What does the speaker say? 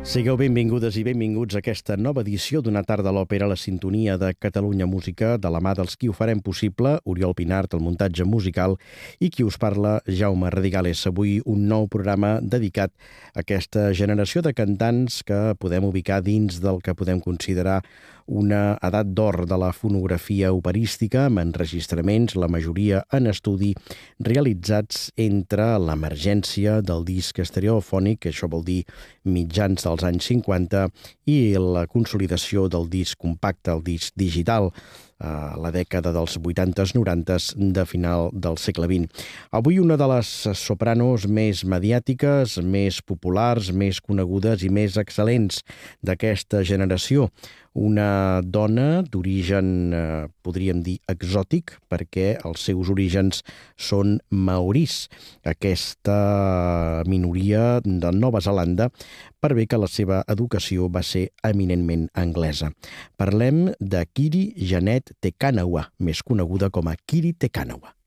Sigueu benvingudes i benvinguts a aquesta nova edició d'Una tarda a l'òpera, la sintonia de Catalunya Música, de la mà dels qui ho farem possible, Oriol Pinart, el muntatge musical, i qui us parla, Jaume Radigales. Avui un nou programa dedicat a aquesta generació de cantants que podem ubicar dins del que podem considerar una edat d'or de la fonografia operística, amb enregistraments, la majoria en estudi, realitzats entre l'emergència del disc estereofònic, que això vol dir mitjans dels anys 50, i la consolidació del disc compacte, el disc digital, a la dècada dels 80s, 90s, de final del segle XX. Avui una de les sopranos més mediàtiques, més populars, més conegudes i més excel·lents d'aquesta generació. Una dona d'origen, podríem dir, exòtic, perquè els seus orígens són maoris, aquesta minoria de Nova Zelanda, per bé que la seva educació va ser eminentment anglesa. Parlem de Kiri Janet Te Kanawa, més coneguda com a Kiri Te Kanawa.